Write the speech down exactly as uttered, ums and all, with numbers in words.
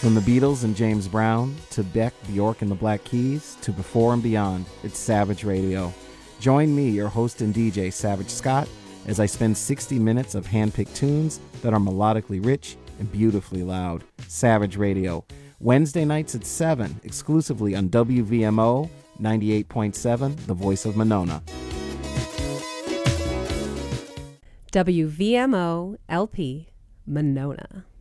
From the Beatles and James Brown, to Beck, Bjork, and the Black Keys, to Before and Beyond, it's Savage Radio. Join me, your host and D J, Savage Scott, as I spend sixty minutes of hand-picked tunes that are melodically rich and beautifully loud. Savage Radio. Wednesday nights at seven, exclusively on W V M O ninety-eight point seven, The Voice of Monona. W V M O L P, Monona.